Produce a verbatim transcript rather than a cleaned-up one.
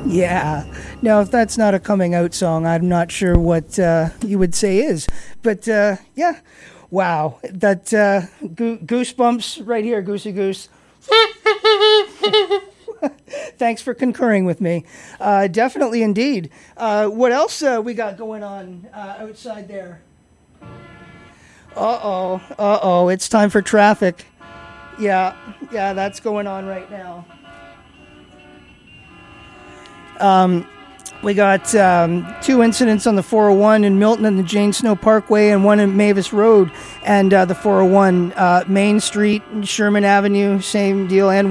Yeah. Now, if that's not a coming out song, I'm not sure what uh, you would say is. But uh, yeah, wow, that uh, go- goosebumps right here, Goosey Goose. Thanks for concurring with me. Uh, definitely, indeed. Uh, what else uh, we got going on uh, outside there? Uh-oh, uh-oh, it's time for traffic. Yeah, yeah, that's going on right now. Um, we got um, two incidents on the four oh one in Milton and the Jane Snow Parkway, and one in Mavis Road and uh, the four oh one uh, Main Street, Sherman Avenue, same deal, and